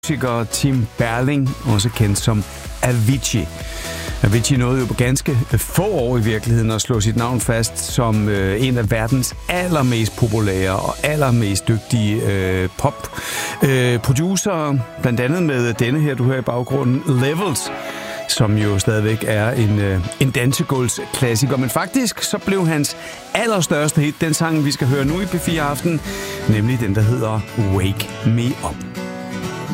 musiker Tim Berling, også kendt som Avicii. Avicii nåede jo på ganske få år i virkeligheden at slå sit navn fast som en af verdens allermest populære og allermest dygtige pop-producer, blandt andet med denne her, du hører i baggrunden, Levels, som jo stadigvæk er en dansegulvsklassiker. Men faktisk så blev hans allerstørste hit den sang, vi skal høre nu i P4 Aften, nemlig den, der hedder Wake Me Up.